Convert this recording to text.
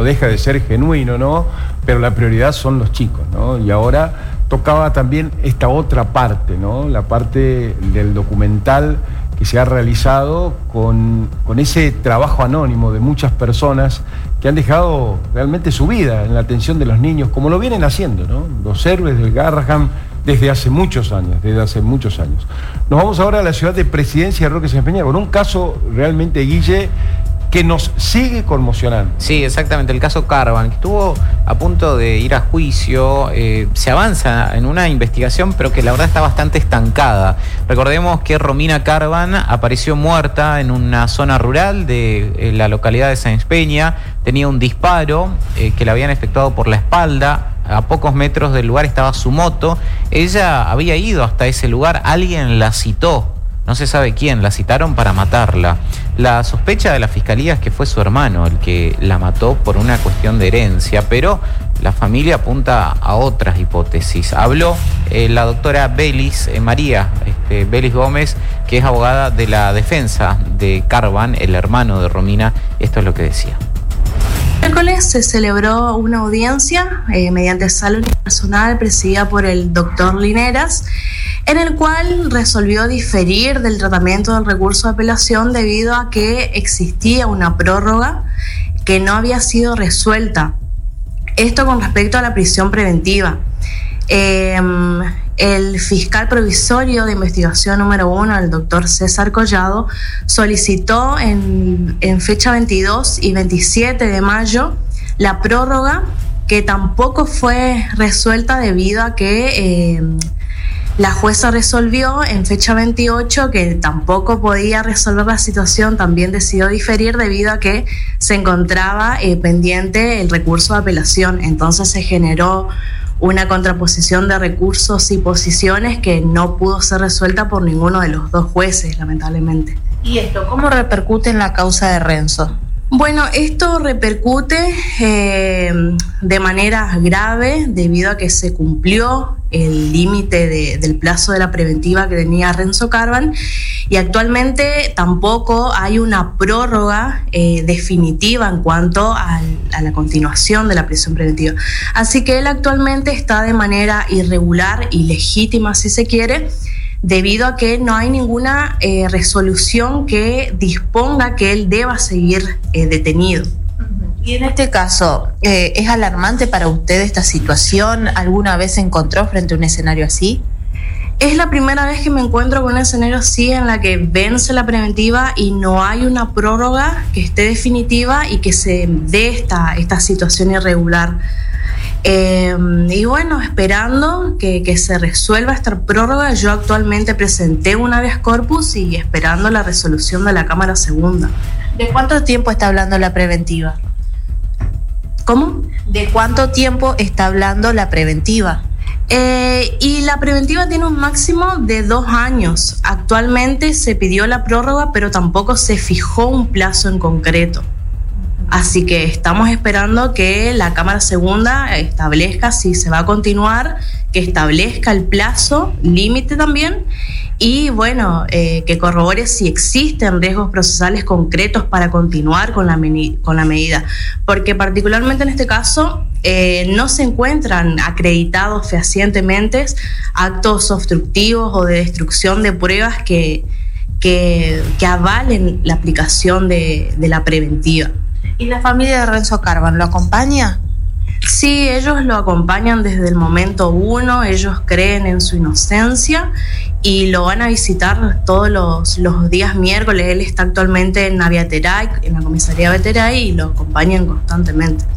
deja de ser genuino, ¿no? Pero la prioridad son los chicos, ¿no? Y ahora tocaba también esta otra parte, ¿no? La parte del documental que se ha realizado con ese trabajo anónimo de muchas personas que han dejado realmente su vida en la atención de los niños, como lo vienen haciendo, ¿no? Los héroes del Garrahan desde hace muchos años. Nos vamos ahora a la ciudad de Presidencia de Roque Sáenz Peña con un caso realmente, Guille, que nos sigue conmocionando. Sí, exactamente, el caso Carvan, que estuvo a punto de ir a juicio. Se avanza en una investigación, pero que la verdad está bastante estancada. Recordemos que Romina Carvan apareció muerta en una zona rural de la localidad de Sáenz Peña. Tenía un disparo que le habían efectuado por la espalda. A pocos metros del lugar estaba su moto. Ella había ido hasta ese lugar, alguien la citó. No se sabe quién, la citaron para matarla. La sospecha de la fiscalía es que fue su hermano el que la mató por una cuestión de herencia, pero la familia apunta a otras hipótesis. Habló la doctora Belis, María Belis Gómez, que es abogada de la defensa de Carvan, el hermano de Romina. Esto es lo que decía. El miércoles se celebró una audiencia mediante sala unipersonal presidida por el doctor Lineras, en el cual resolvió diferir del tratamiento del recurso de apelación debido a que existía una prórroga que no había sido resuelta. Esto con respecto a la prisión preventiva. El fiscal provisorio de investigación número 1, el doctor César Collado, solicitó en fecha 22 y 27 de mayo la prórroga, que tampoco fue resuelta debido a que la jueza resolvió en fecha 28 que tampoco podía resolver la situación. También decidió diferir debido a que se encontraba pendiente el recurso de apelación. Entonces se generó una contraposición de recursos y posiciones que no pudo ser resuelta por ninguno de los dos jueces, lamentablemente. ¿Y esto cómo repercute en la causa de Renzo? Bueno, esto repercute de manera grave debido a que se cumplió el límite del plazo de la preventiva que tenía Renzo Carvan, y actualmente tampoco hay una prórroga definitiva en cuanto a la continuación de la prisión preventiva. Así que él actualmente está de manera irregular, ilegítima si se quiere, debido a que no hay ninguna resolución que disponga que él deba seguir detenido. Y en este caso, ¿es alarmante para usted esta situación? ¿Alguna vez se encontró frente a un escenario así? Es la primera vez que me encuentro con un escenario así, en la que vence la preventiva y no hay una prórroga que esté definitiva y que se dé esta situación irregular. Y bueno, esperando que se resuelva esta prórroga, yo actualmente presenté un habeas corpus y esperando la resolución de la Cámara Segunda. ¿De cuánto tiempo está hablando la preventiva? ¿Cómo? ¿De cuánto tiempo está hablando la preventiva? Y la preventiva tiene un máximo de 2 años. Actualmente se pidió la prórroga, pero tampoco se fijó un plazo en concreto. Así que estamos esperando que la Cámara Segunda establezca si se va a continuar, que establezca el plazo límite también, y bueno, que corrobore si existen riesgos procesales concretos para continuar con la medida, porque particularmente en este caso no se encuentran acreditados fehacientemente actos obstructivos o de destrucción de pruebas que avalen la aplicación de la preventiva. ¿Y la familia de Renzo Carvan lo acompaña? Sí, ellos lo acompañan desde el momento 1, ellos creen en su inocencia y lo van a visitar todos los días miércoles. Él está actualmente en Aviateray, en la comisaría de Aviateray, y lo acompañan constantemente.